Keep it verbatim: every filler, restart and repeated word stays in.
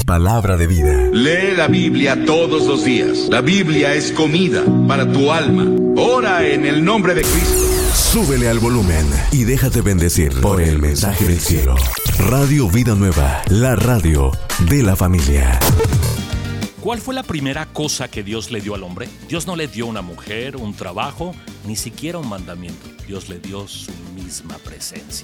palabra de vida. Lee la Biblia todos los días. La Biblia es comida para tu alma. Ora en el nombre de Cristo. Súbele al volumen y déjate bendecir por el mensaje del cielo. Radio Vida Nueva, la radio de la familia. ¿Cuál fue la primera cosa que Dios le dio al hombre? Dios no le dio una mujer, un trabajo, ni siquiera un mandamiento. Dios le dio su misma presencia.